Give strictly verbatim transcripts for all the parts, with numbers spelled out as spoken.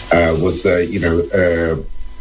uh, was, uh, you know, uh,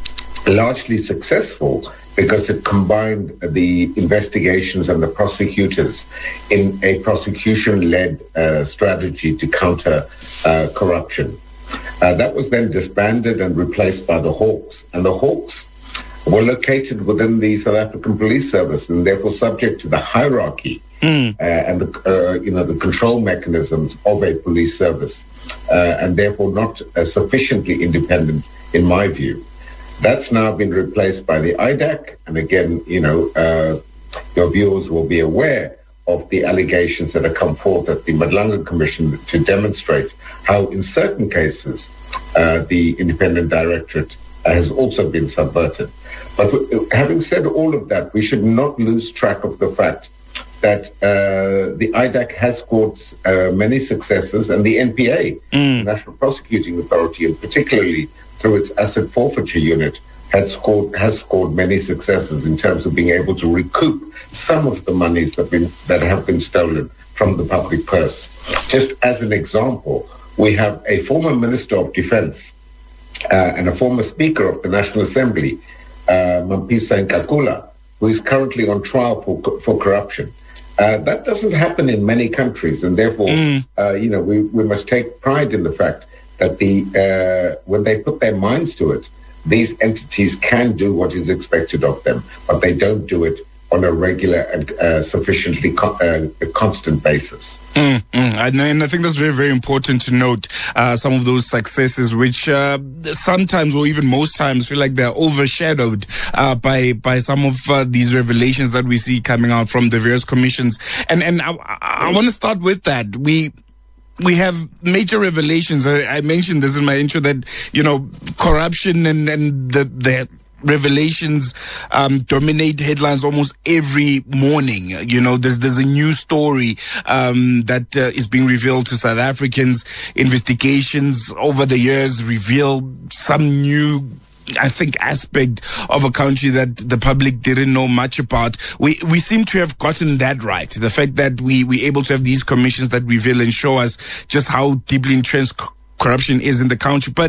largely successful because it combined the investigations and the prosecutors in a prosecution-led uh, strategy to counter uh, corruption. Uh, that was then disbanded and replaced by the Hawks. And the Hawks were located within the South African Police Service and therefore subject to the hierarchy mm. uh, and the, uh, you know, the control mechanisms of a police service, uh, and therefore not uh, sufficiently independent, in my view. That's now been replaced by the I D A C, and again, you know, uh, your viewers will be aware of the allegations that have come forth at the Madlanga Commission to demonstrate how, in certain cases, uh, the Independent Directorate has also been subverted. But having said all of that, we should not lose track of the fact that uh, the I D A C has scored uh, many successes, and the N P A, mm. the National Prosecuting Authority, and particularly through its asset forfeiture unit, had scored, has scored many successes in terms of being able to recoup some of the monies that, been, that have been stolen from the public purse. Just as an example, we have a former Minister of Defense uh, and a former Speaker of the National Assembly, uh, Mampisa Nkakula, who is currently on trial for, for corruption. Uh, that doesn't happen in many countries, and therefore, mm. uh, you know, we, we must take pride in the fact that the uh, when they put their minds to it, these entities can do what is expected of them, but they don't do it on a regular and uh, sufficiently co- uh, constant basis. Mm, mm. And, and I think that's very, very important to note uh, some of those successes, which uh, sometimes or even most times feel like they're overshadowed uh, by by some of uh, these revelations that we see coming out from the various commissions. And, and I, I want to start with that. We... We have major revelations. I, I mentioned this in my intro that, you know, corruption and, and the, the revelations um, dominate headlines almost every morning. You know, there's there's a new story um, that uh, is being revealed to South Africans. Investigations over the years reveal some new, I think, aspect of a country that the public didn't know much about. We we seem to have gotten that right. The fact that we we're able to have these commissions that reveal and show us just how deeply entrenched c- corruption is in the country. But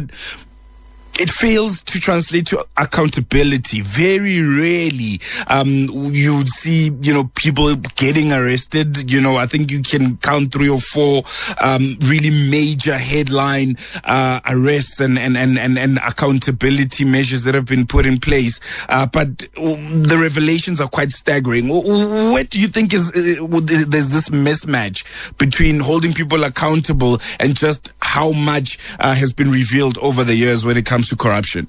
it fails to translate to accountability. Very rarely um, you would see, you know, people getting arrested. You know, I think you can count three or four um, really major headline uh, arrests and, and, and, and, and accountability measures that have been put in place. Uh, but the revelations are quite staggering. What do you think is uh, there's this mismatch between holding people accountable and just how much uh, has been revealed over the years when it comes to corruption?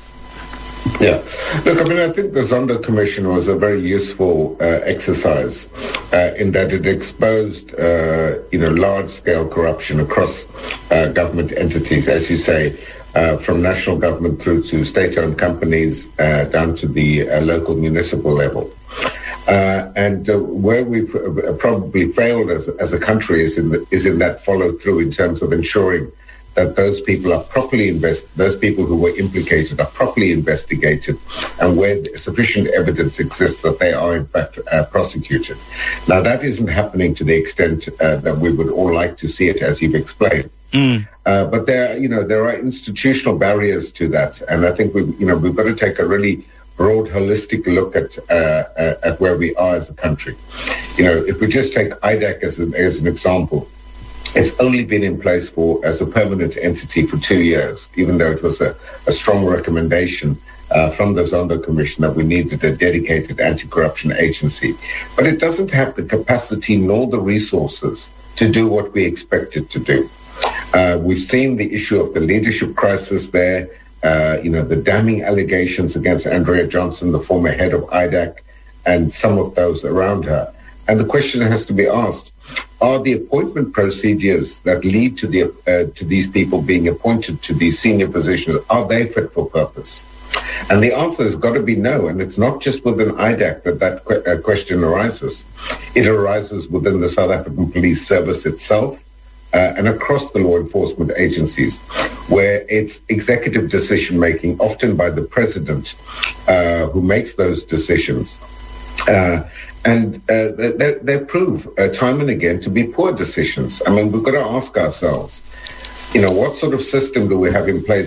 Yeah. Look, I mean, I think the Zondo Commission was a very useful uh, exercise uh, in that it exposed, uh, you know, large-scale corruption across uh, government entities, as you say, uh, from national government through to state-owned companies uh, down to the uh, local municipal level. Uh, and uh, where we've uh, probably failed as, as a country is in, the, is in that follow-through in terms of ensuring that those people are properly invest, those people who were implicated are properly investigated, and where sufficient evidence exists that they are in fact uh, prosecuted. Now, that isn't happening to the extent uh, that we would all like to see it, as you've explained. Mm. Uh, but there, you know, there are institutional barriers to that, and I think we, you know, we've got to take a really broad, holistic look at uh, uh, at where we are as a country. You know, if we just take I D A C as an, as an example. It's only been in place for as a permanent entity for two years, even though it was a, a strong recommendation uh, from the Zondo Commission that we needed a dedicated anti-corruption agency. But it doesn't have the capacity nor the resources to do what we expect it to do. Uh, we've seen the issue of the leadership crisis there, uh, you know, the damning allegations against Andrea Johnson, the former head of I D A C, and some of those around her. And the question has to be asked, are the appointment procedures that lead to the uh, to these people being appointed to these senior positions, are they fit for purpose? And the answer has got to be no. And it's not just within I D A C that that que- uh, question arises. It arises within the South African Police Service itself uh, and across the law enforcement agencies, where it's executive decision-making, often by the president, uh, who makes those decisions. Uh, And uh, they, they prove uh, time and again to be poor decisions. I mean, we've got to ask ourselves, you know, what sort of system do we have in place